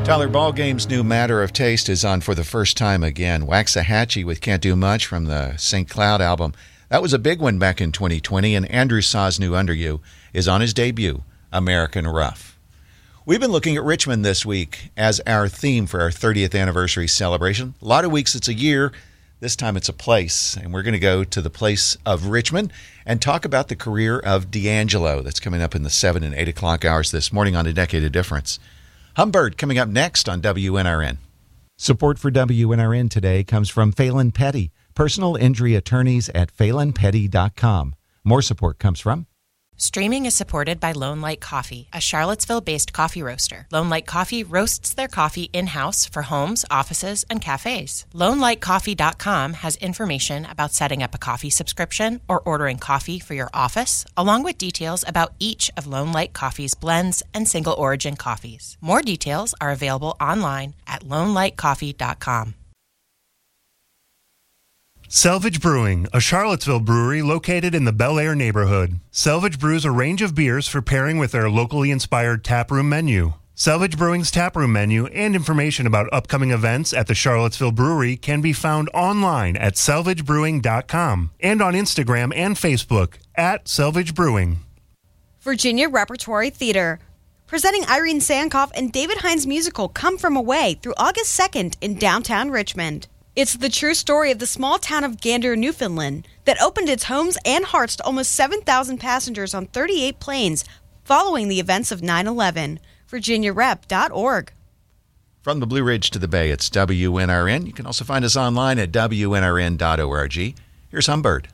Tyler Ballgame's new Matter of Taste is on for the first time again. Waxahachie with Can't Do Much from the St. Cloud album. That was a big one back in 2020, and Andrew Saw's new Under You is on his debut, American Rough. We've been looking at Richmond this week as our theme for our 30th anniversary celebration. A lot of weeks it's a year. This time it's a place, and we're going to go to the place of Richmond and talk about the career of D'Angelo. That's coming up in the 7 and 8 o'clock hours this morning on A Decade of Difference. Humbird coming up next on WNRN. Support for WNRN today comes from Phelan Petty, personal injury attorneys at phelanpetty.com. More support comes from Streaming is supported by Lone Light Coffee, a Charlottesville-based coffee roaster. Lone Light Coffee roasts their coffee in-house for homes, offices, and cafes. LoneLightCoffee.com has information about setting up a coffee subscription or ordering coffee for your office, along with details about each of Lone Light Coffee's blends and single-origin coffees. More details are available online at LoneLightCoffee.com. Selvage Brewing, a Charlottesville brewery located in the Bel Air neighborhood. Selvage brews a range of beers for pairing with their locally inspired taproom menu. Selvage Brewing's taproom menu and information about upcoming events at the Charlottesville Brewery can be found online at salvagebrewing.com and on Instagram and Facebook at Selvage Brewing. Virginia Repertory Theater, presenting Irene Sankoff and David Hines' musical Come From Away through August 2nd in downtown Richmond. It's the true story of the small town of Gander, Newfoundland, that opened its homes and hearts to almost 7,000 passengers on 38 planes following the events of 9/11. VirginiaRep.org. From the Blue Ridge to the Bay, it's WNRN. You can also find us online at WNRN.org. Here's Humbird.